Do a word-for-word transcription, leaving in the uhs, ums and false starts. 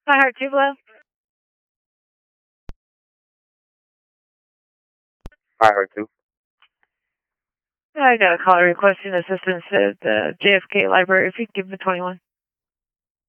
Hi, Heart Tupelo. Hi, Heart Two. I got a caller requesting assistance at the J F K Library. If you could give me twenty-one.